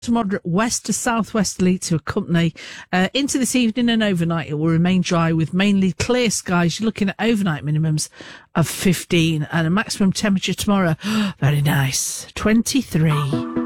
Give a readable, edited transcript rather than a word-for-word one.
to moderate west to southwesterly to accompany into this evening and overnight. It will remain dry with mainly clear skies. You're looking at overnight minimums of 15 and a maximum temperature tomorrow, very nice, 23.